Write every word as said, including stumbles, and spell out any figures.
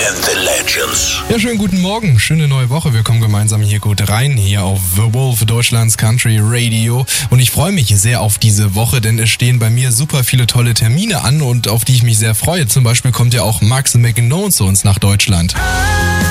and the Legends. Ja, schönen guten Morgen, schöne neue Woche. Wir kommen gemeinsam hier gut rein, hier auf The Wolf, Deutschlands Country Radio. Und ich freue mich sehr auf diese Woche, denn es stehen bei mir super viele tolle Termine an und auf die ich mich sehr freue. Zum Beispiel kommt ja auch Max McEnroe zu uns nach Deutschland.